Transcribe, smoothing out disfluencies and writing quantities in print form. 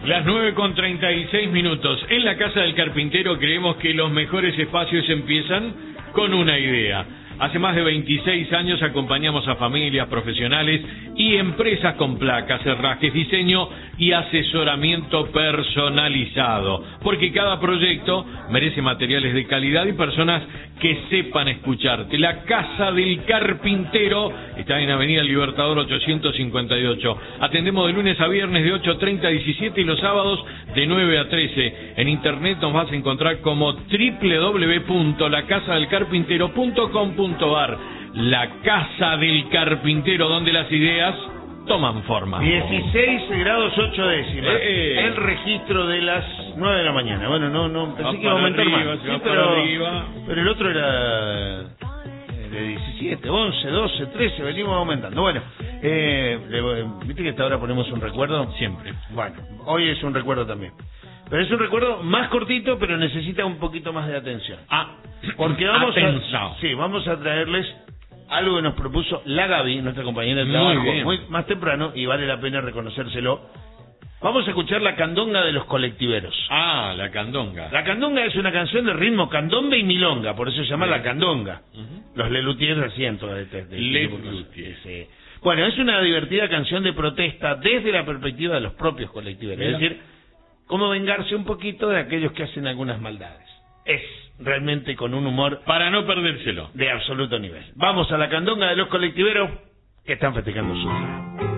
Las 9:36. En la Casa del Carpintero creemos que los mejores espacios empiezan con una idea. Hace más de 26 años acompañamos a familias, profesionales y empresas con placas, herrajes, diseño y asesoramiento personalizado. Porque cada proyecto merece materiales de calidad y personas que sepan escucharte. La Casa del Carpintero está en Avenida Libertador 858. Atendemos de lunes a viernes de 8:30 a 17 y los sábados de 9 a 13. En internet nos vas a encontrar como www.lacasadelcarpintero.com.ar. La Casa del Carpintero, donde las ideas toman forma. 16 grados 8 décimas. El registro de las 9 de la mañana. Bueno, no pensé que iba a aumentar más. Sí, pero el otro era de 17, 11, 12, 13, venimos aumentando. Bueno, ¿viste que hasta ahora ponemos un recuerdo? Siempre. Bueno, hoy es un recuerdo también. Pero es un recuerdo más cortito, pero necesita un poquito más de atención. Porque vamos a traerles algo que nos propuso la Gaby, nuestra compañera de trabajo, muy más temprano, y vale la pena reconocérselo. Vamos a escuchar la candonga de los colectiveros. La candonga. La candonga es una canción de ritmo candombe y milonga, por eso se llama la candonga. Los Lelutiers hacían todo Lelutiers. Bueno, es una divertida canción de protesta desde la perspectiva de los propios colectiveros. Es decir, cómo vengarse un poquito de aquellos que hacen algunas maldades. Es realmente con un humor para no perdérselo, de absoluto nivel. Vamos a la candonga de los colectiveros que están festejando su día.